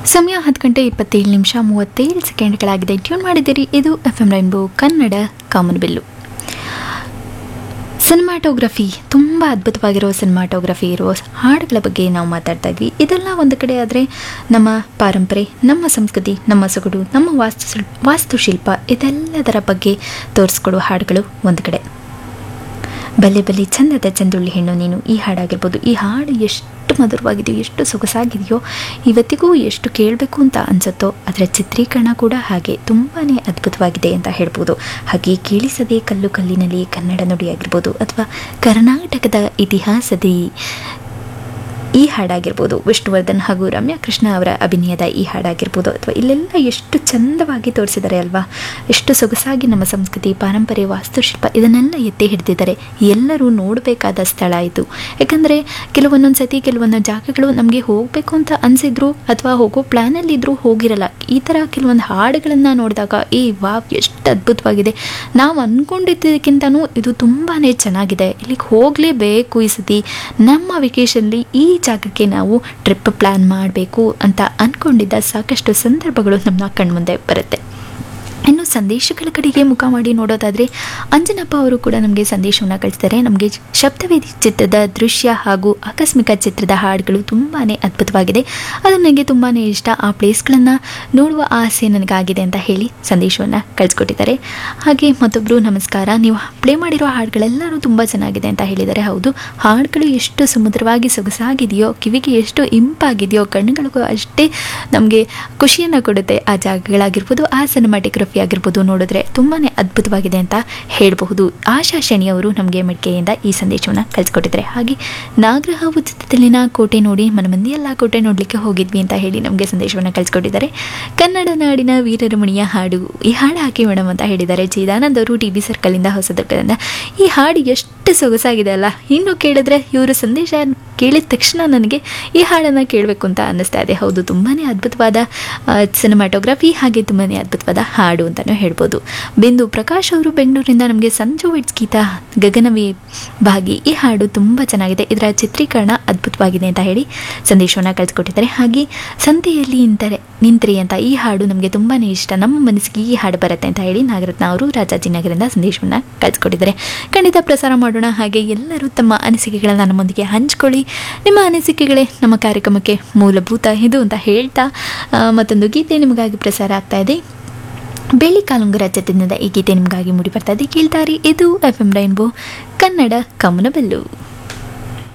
ಸಮಯ 10 ಗಂಟೆ 27 ನಿಮಿಷ 37 ಸೆಕೆಂಡ್ಗಳಾಗಿದೆ. ಟ್ಯೂನ್ ಮಾಡಿದ್ದೀರಿ. ಇದು FM ರೈನ್ಬೋ ಕನ್ನಡ ಕಾಮನಬಿಲ್ಲು. ಸಿನಿಮಾಟೋಗ್ರಫಿ, ತುಂಬ ಅದ್ಭುತವಾಗಿರೋ ಸಿನಿಮಾಟೋಗ್ರಫಿ ಇರೋ ಹಾಡುಗಳ ಬಗ್ಗೆ ನಾವು ಮಾತಾಡ್ತಾ ಇದ್ವಿ. ಇದೆಲ್ಲ ಒಂದು ಕಡೆ ಆದರೆ ನಮ್ಮ ಪಾರಂಪರೆ, ನಮ್ಮ ಸಂಸ್ಕೃತಿ, ನಮ್ಮ ಸೊಗಡು, ನಮ್ಮ ವಾಸ್ತುಶಿಲ್ಪ ಇದೆಲ್ಲದರ ಬಗ್ಗೆ ತೋರಿಸ್ಕೊಡೋ ಹಾಡುಗಳು ಒಂದು ಕಡೆ. ಬಲ್ಲೆ ಬಲ್ಲೆ ಚಂದದ ಚಂದುಳ್ಳಿ ಹೆಣ್ಣು ನೀನು, ಈ ಹಾಡಾಗಿರ್ಬೋದು. ಈ ಹಾಡು ಎಷ್ಟು ಮಧುರವಾಗಿದೆಯೋ, ಎಷ್ಟು ಸೊಗಸಾಗಿದೆಯೋ, ಇವತ್ತಿಗೂ ಎಷ್ಟು ಕೇಳಬೇಕು ಅಂತ ಅನಿಸುತ್ತೋ. ಅದರ ಚಿತ್ರೀಕರಣ ಕೂಡ ಹಾಗೆ ತುಂಬಾ ಅದ್ಭುತವಾಗಿದೆ ಅಂತ ಹೇಳ್ಬೋದು. ಹಾಗೆ ಕೇಳಿಸದೆ ಕಲ್ಲು ಕಲ್ಲಿನಲ್ಲಿ ಕನ್ನಡ ನುಡಿಯಾಗಿರ್ಬೋದು, ಅಥವಾ ಕರ್ನಾಟಕದ ಇತಿಹಾಸದ ಈ ಹಾಡಾಗಿರ್ಬೋದು, ವಿಷ್ಣುವರ್ಧನ್ ಹಾಗೂ ರಮ್ಯಾ ಕೃಷ್ಣ ಅವರ ಅಭಿನಯದ ಈ ಹಾಡಾಗಿರ್ಬೋದು, ಅಥವಾ ಇಲ್ಲೆಲ್ಲ ಎಷ್ಟು ಚಂದವಾಗಿ ತೋರಿಸಿದ್ದಾರೆ ಅಲ್ವಾ. ಎಷ್ಟು ಸೊಗಸಾಗಿ ನಮ್ಮ ಸಂಸ್ಕೃತಿ, ಪಾರಂಪರೆ, ವಾಸ್ತುಶಿಲ್ಪ ಇದನ್ನೆಲ್ಲ ಎತ್ತಿ ಹಿಡಿದಿದ್ದಾರೆ. ಎಲ್ಲರೂ ನೋಡಬೇಕಾದ ಸ್ಥಳ ಇದು. ಯಾಕಂದರೆ ಕೆಲವೊಂದೊಂದು ಸತಿ ಕೆಲವೊಂದು ಜಾಗಗಳು ನಮಗೆ ಹೋಗಬೇಕು ಅಂತ ಅನಿಸಿದ್ರು ಅಥವಾ ಹೋಗೋ ಪ್ಲ್ಯಾನಲ್ಲಿದ್ದರೂ ಹೋಗಿರಲ್ಲ. ಈ ಥರ ಕೆಲವೊಂದು ಹಾಡುಗಳನ್ನು ನೋಡಿದಾಗ ವಾವ್ ಎಷ್ಟು ಅದ್ಭುತವಾಗಿದೆ, ನಾವು ಅಂದ್ಕೊಂಡಿದ್ದಕ್ಕಿಂತನೂ ಇದು ತುಂಬಾ ಚೆನ್ನಾಗಿದೆ, ಇಲ್ಲಿಗೆ ಹೋಗಲೇಬೇಕು ಈ ಸತಿ, ನಮ್ಮ ವೆಕೇಷನ್ಲಿ ಈ ಜಾಗಕ್ಕೆ ನಾವು ಟ್ರಿಪ್ ಪ್ಲ್ಯಾನ್ ಮಾಡಬೇಕು ಅಂತ ಅಂದ್ಕೊಂಡಿದ್ದ ಸಾಕಷ್ಟು ಸಂದರ್ಭಗಳು ನಮ್ಮ ಕಣ್ಮುಂದೆ ಬರುತ್ತೆ. ಇನ್ನು ಸಂದೇಶಗಳ ಕಡೆಗೆ ಮುಖ ಮಾಡಿ ನೋಡೋದಾದರೆ ಅಂಜನಪ್ಪ ಅವರು ಕೂಡ ನಮಗೆ ಸಂದೇಶವನ್ನು ಕಳಿಸ್ತಾರೆ. ನಮಗೆ ಶಬ್ದವೇದಿ ಚಿತ್ರದ ದೃಶ್ಯ ಹಾಗೂ ಆಕಸ್ಮಿಕ ಚಿತ್ರದ ಹಾಡುಗಳು ತುಂಬಾ ಅದ್ಭುತವಾಗಿದೆ, ಅದು ನನಗೆ ತುಂಬಾ ಇಷ್ಟ, ಆ ಪ್ಲೇಸ್ಗಳನ್ನು ನೋಡುವ ಆಸೆ ನನಗಾಗಿದೆ ಅಂತ ಹೇಳಿ ಸಂದೇಶವನ್ನು ಕಳಿಸ್ಕೊಟ್ಟಿದ್ದಾರೆ. ಹಾಗೆ ಮತ್ತೊಬ್ಬರು ನಮಸ್ಕಾರ, ನೀವು ಪ್ಲೇ ಮಾಡಿರೋ ಹಾಡುಗಳೆಲ್ಲರೂ ತುಂಬ ಚೆನ್ನಾಗಿದೆ ಅಂತ ಹೇಳಿದ್ದಾರೆ. ಹೌದು, ಹಾಡುಗಳು ಎಷ್ಟು ಸುಮಧುರವಾಗಿ ಸೊಗಸಾಗಿದೆಯೋ, ಕಿವಿಗೆ ಎಷ್ಟು ಇಂಪಾಗಿದೆಯೋ, ಕಣ್ಣುಗಳಿಗೂ ಅಷ್ಟೇ ನಮಗೆ ಖುಷಿಯನ್ನು ಕೊಡುತ್ತೆ. ಆ ಜಾಗಗಳಾಗಿರ್ಬೋದು, ಆ ಸಿನಿಮಾಟೋಗ್ರಫಿ ಆಗಿರ್ಬೋದು, ನೋಡಿದ್ರೆ ತುಂಬಾ ಅದ್ಭುತವಾಗಿದೆ ಅಂತ ಹೇಳಬಹುದು. ಆಶಾ ಶೆಣಿಯವರು ನಮಗೆ ಮಡಿಕೆಯಿಂದ ಈ ಸಂದೇಶವನ್ನು ಕಳಿಸ್ಕೊಟ್ಟಿದ್ದಾರೆ. ಹಾಗೆ ನಾಗರಹಾವು ಚಿತ್ರದಲ್ಲಿನ ಕೋಟೆ ನೋಡಿ ಮನಮಂದಿಯೆಲ್ಲ ಕೋಟೆ ನೋಡಲಿಕ್ಕೆ ಹೋಗಿದ್ವಿ ಅಂತ ಹೇಳಿ ನಮಗೆ ಸಂದೇಶವನ್ನು ಕಳಿಸ್ಕೊಟ್ಟಿದ್ದಾರೆ. ಕನ್ನಡ ನಾಡಿನ ವೀರರಮಣಿಯ ಹಾಡು, ಈ ಹಾಡು ಹಾಕಿ ಮೇಡಮ್ ಅಂತ ಹೇಳಿದ್ದಾರೆ. ಜೀದಾನಂದ್ ಅವರು TB ಸರ್ಕಲಿಂದ ಹೊಸದುರ್ಗದಿಂದ. ಈ ಹಾಡು ಎಷ್ಟು ಸೊಗಸಾಗಿದೆ ಅಲ್ಲ, ಇನ್ನು ಕೇಳಿದ್ರೆ ಇವರು ಸಂದೇಶ ಕೇಳಿದ ತಕ್ಷಣ ನನಗೆ ಈ ಹಾಡನ್ನು ಕೇಳಬೇಕು ಅಂತ ಅನ್ನಿಸ್ತಾ ಇದೆ. ಹೌದು, ತುಂಬಾ ಅದ್ಭುತವಾದ ಸಿನಿಮಾಟೋಗ್ರಫಿ, ಹಾಗೆ ತುಂಬಾ ಅದ್ಭುತವಾದ ಹಾಡು ಅಂತಲೂ ಹೇಳ್ಬೋದು. ಬಿಂದು ಪ್ರಕಾಶ್ ಅವರು ಬೆಂಗಳೂರಿಂದ ನಮಗೆ ಸಂಜು ವಿಟ್ಸ್ ಗೀತ ಗಗನವೇ ಭಾಗಿ, ಈ ಹಾಡು ತುಂಬ ಚೆನ್ನಾಗಿದೆ, ಇದರ ಚಿತ್ರೀಕರಣ ಅದ್ಭುತವಾಗಿದೆ ಅಂತ ಹೇಳಿ ಸಂದೇಶವನ್ನು ಕಳಿಸ್ಕೊಟ್ಟಿದ್ದಾರೆ. ಹಾಗೆ ಸಂತೆಯಲ್ಲಿ ನಿಂತರೆ ಅಂತ ಈ ಹಾಡು ನಮಗೆ ತುಂಬಾ ಇಷ್ಟ, ನಮ್ಮ ಮನಸ್ಸಿಗೆ ಈ ಹಾಡು ಬರುತ್ತೆ ಅಂತ ಹೇಳಿ ನಾಗರತ್ನ ಅವರು ರಾಜಾಜಿನಗರದಿಂದ ಸಂದೇಶವನ್ನು ಕಳಿಸ್ಕೊಟ್ಟಿದ್ದಾರೆ. ಖಂಡಿತ ಪ್ರಸಾರ ಮಾಡೋಣ. ಹಾಗೆ ಎಲ್ಲರೂ ತಮ್ಮ ಅನಿಸಿಕೆಗಳನ್ನು ನಮ್ಮೊಂದಿಗೆ ಹಂಚ್ಕೊಳ್ಳಿ. ನಿಮ್ಮ ಅನಿಸಿಕೆಗಳೇ ನಮ್ಮ ಕಾರ್ಯಕ್ರಮಕ್ಕೆ ಮೂಲಭೂತ ಇದು ಅಂತ ಹೇಳ್ತಾ ಮತ್ತೊಂದು ಗೀತೆ ನಿಮಗಾಗಿ ಪ್ರಸಾರ ಆಗ್ತಾ ಇದೆ. ಬೆಳ್ಳಿ ಕಾಲುಂಗುರ ಚಿತ್ರದಿಂದ ಈ ಗೀತೆ ನಿಮಗಾಗಿ ಮೂಡಿ ಬರ್ತಾ ಇದೆ. ಕೇಳ್ತಾರೆ. ಇದು FM ರೈನ್ಬೋ ಕನ್ನಡ ಕಾಮನಬಿಲ್ಲು.